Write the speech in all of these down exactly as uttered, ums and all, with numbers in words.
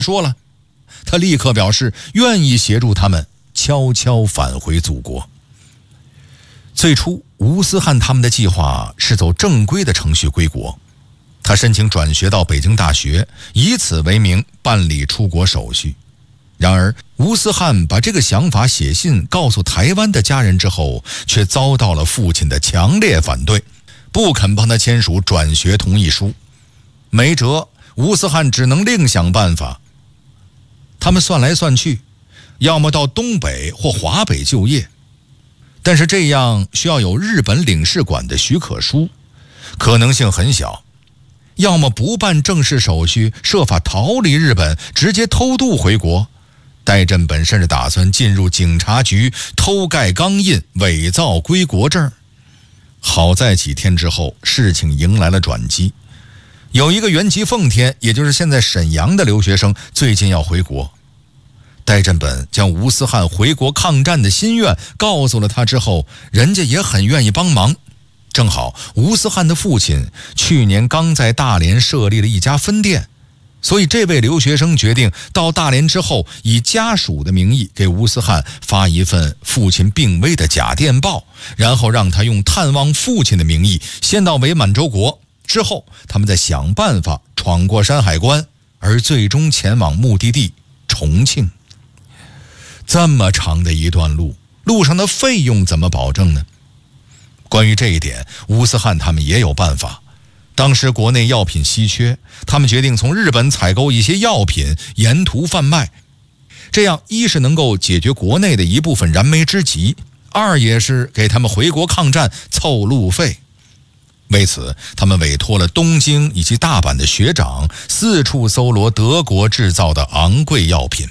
说了，他立刻表示愿意协助他们悄悄返回祖国。最初吴思汉他们的计划是走正规的程序归国，他申请转学到北京大学，以此为名办理出国手续。然而吴思汉把这个想法写信告诉台湾的家人之后，却遭到了父亲的强烈反对，不肯帮他签署转学同意书。没辙，吴思汉只能另想办法。他们算来算去，要么到东北或华北就业，但是这样需要有日本领事馆的许可书，可能性很小。要么不办正式手续，设法逃离日本，直接偷渡回国。戴振本甚至打算进入警察局偷盖钢印，伪造归国证。好在几天之后，事情迎来了转机。有一个原籍奉天，也就是现在沈阳的留学生，最近要回国。戴振本将吴思汉回国抗战的心愿告诉了他之后，人家也很愿意帮忙。正好吴思汉的父亲去年刚在大连设立了一家分店，所以这位留学生决定到大连之后，以家属的名义给吴思汉发一份父亲病危的假电报，然后让他用探望父亲的名义先到伪满洲国，之后他们再想办法闯过山海关，而最终前往目的地重庆。这么长的一段路，路上的费用怎么保证呢？关于这一点，吴思汉他们也有办法。当时国内药品稀缺，他们决定从日本采购一些药品，沿途贩卖。这样一是能够解决国内的一部分燃眉之急，二也是给他们回国抗战凑路费。为此，他们委托了东京以及大阪的学长，四处搜罗德国制造的昂贵药品。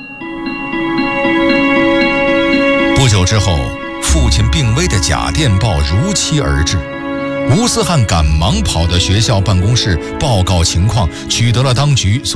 不久之后，父亲病危的假电报如期而至。吴思汉赶忙跑到学校办公室报告情况，取得了当局所